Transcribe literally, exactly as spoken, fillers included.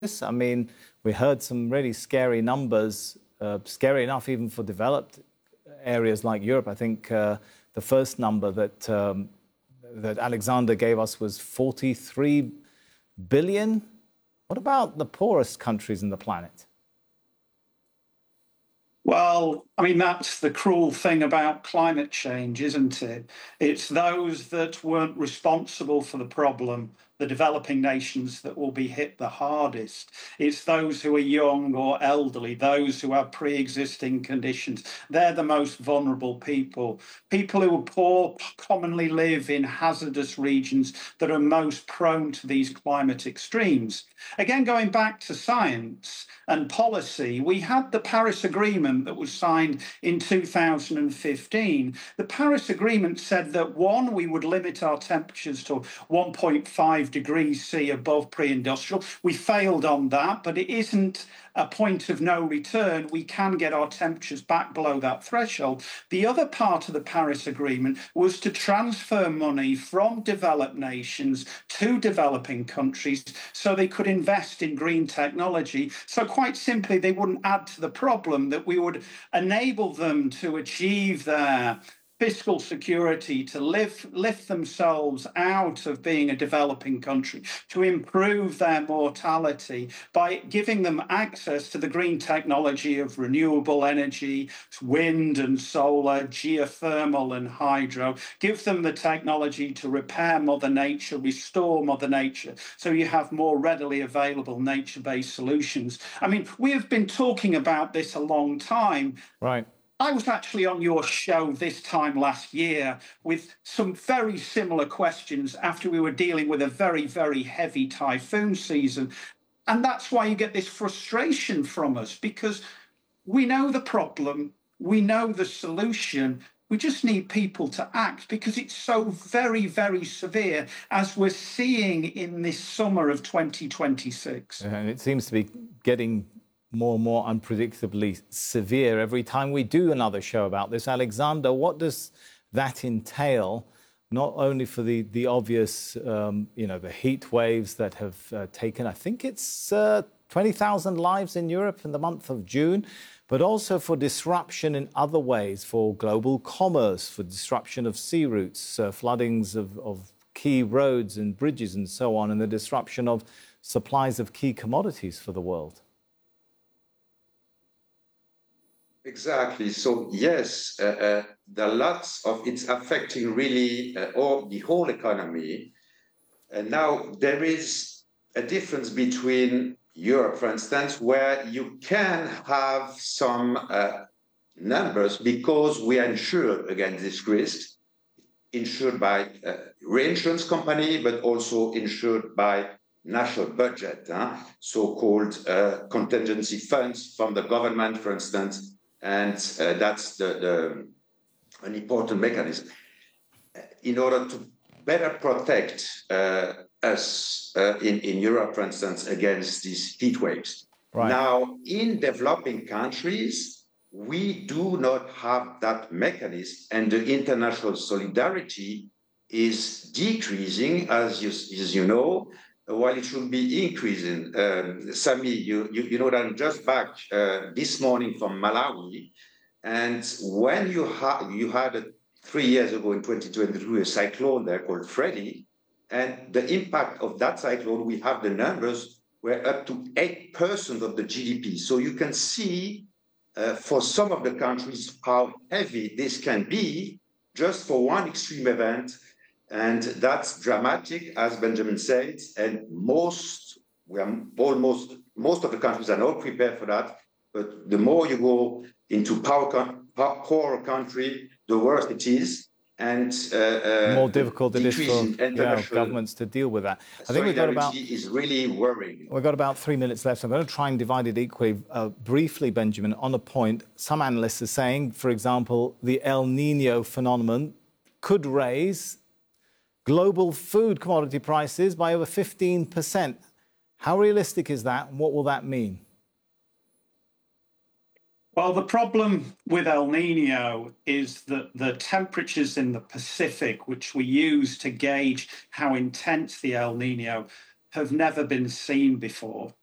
this? I mean, we heard some really scary numbers, uh, scary enough even for developed areas like Europe. I think uh, the first number that um, that Alexander gave us was forty-three billion. What about the poorest countries on the planet? Well, I mean, that's the cruel thing about climate change, isn't it? It's those that weren't responsible for the problem, the developing nations, that will be hit the hardest. It's those who are young or elderly, those who have pre-existing conditions. They're the most vulnerable people. People who are poor commonly live in hazardous regions that are most prone to these climate extremes. Again, going back to science and policy, we had the Paris Agreement that was signed in two thousand fifteen. The Paris Agreement said that, one, we would limit our temperatures to one point five degrees C above pre-industrial. We failed on that, but it isn't a point of no return. We can get our temperatures back below that threshold. The other part of the Paris Agreement was to transfer money from developed nations to developing countries so they could invest in green technology. So quite simply, they wouldn't add to the problem, that we would enable them to achieve their fiscal security, to live, lift themselves out of being a developing country, to improve their mortality by giving them access to the green technology of renewable energy, wind and solar, geothermal and hydro, give them the technology to repair Mother Nature, restore Mother Nature, so you have more readily available nature-based solutions. I mean, we have been talking about this a long time. Right. I was actually on your show this time last year with some very similar questions after we were dealing with a very, very heavy typhoon season. And that's why you get this frustration from us, because we know the problem, we know the solution. We just need people to act, because it's so very, very severe, as we're seeing in this summer of twenty twenty-six. And it seems to be getting more and more unpredictably severe every time we do another show about this. Alexander, what does that entail, not only for the, the obvious, um, you know, the heat waves that have uh, taken, I think it's uh, twenty thousand lives in Europe in the month of June, but also for disruption in other ways, for global commerce, for disruption of sea routes, uh, floodings of, of key roads and bridges and so on, and the disruption of supplies of key commodities for the world? Exactly. So yes, uh, uh, there are lots of it's affecting really uh, all the whole economy. And now there is a difference between Europe, for instance, where you can have some uh, numbers because we are insured against this risk, insured by uh, reinsurance company, but also insured by national budget, huh? so-called uh, contingency funds from the government, for instance. And uh, that's the, the, an important mechanism in order to better protect uh, us uh, in, in Europe, for instance, against these heat waves. Right. Now, in developing countries, we do not have that mechanism, and the international solidarity is decreasing, as you, as you know, while it should be increasing. Um, Sami, you, you, you know that I'm just back uh, this morning from Malawi, and when you, ha you had a, three years ago in twenty twenty-two a cyclone there called Freddy, and the impact of that cyclone, we have the numbers, were up to eight percent of the G D P. So you can see uh, for some of the countries how heavy this can be just for one extreme event. And that's dramatic, as Benjamin said, and most, we are almost, most of the countries are not prepared for that. But the more you go into power, poorer country, the worse it is. And uh, uh, more difficult it is for yeah, governments to deal with that. I think we've got about is really worrying. We've got about three minutes left. So I'm going to try and divide it equally. Uh, briefly, Benjamin, on a point, some analysts are saying, for example, the El Nino phenomenon could raise global food commodity prices by over fifteen percent. How realistic is that, and what will that mean? Well, the problem with El Nino is that the temperatures in the Pacific, which we use to gauge how intense the El Nino, have never been seen before.